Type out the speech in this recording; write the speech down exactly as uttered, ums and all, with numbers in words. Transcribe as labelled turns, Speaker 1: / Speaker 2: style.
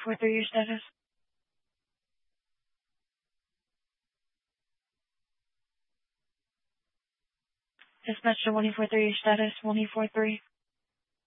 Speaker 1: four three, your status. Dispatcher one eight four three, your status. one eight four three.